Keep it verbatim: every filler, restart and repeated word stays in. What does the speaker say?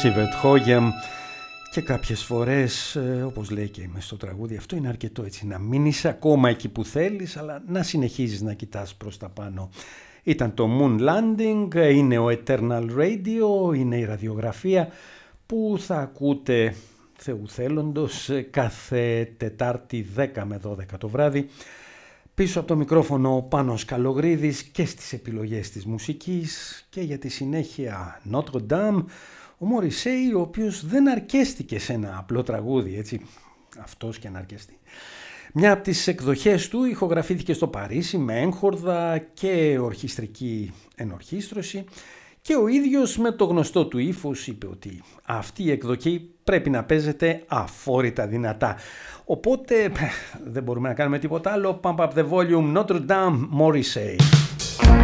Sievert Hogem. Και κάποιες φορές, όπως λέει και μες στο τραγούδι, αυτό είναι αρκετό έτσι, να μην είσαι ακόμα εκεί που θέλεις, αλλά να συνεχίζεις να κοιτάς προς τα πάνω. Ήταν το Moon Landing, είναι ο Eternal Radio, είναι η ραδιογραφία που θα ακούτε Θεού θέλοντος κάθε Τετάρτη δέκα με δώδεκα το βράδυ. Πίσω από το μικρόφωνο ο Πάνος Καλογρίδης και στις επιλογές της μουσικής, και για τη συνέχεια Notre Dame, ο Μωρισέη, ο οποίος δεν αρκέστηκε σε ένα απλό τραγούδι, έτσι, αυτός και να αρκεστεί. Μια από τις εκδοχές του ηχογραφήθηκε στο Παρίσι με έγχορδα και ορχιστρική ενορχίστρωση, και ο ίδιος με το γνωστό του ύφος είπε ότι αυτή η εκδοχή πρέπει να παίζεται αφόρητα δυνατά. Οπότε δεν μπορούμε να κάνουμε τίποτα άλλο. Pump up the volume, Notre Dame, Morrissey.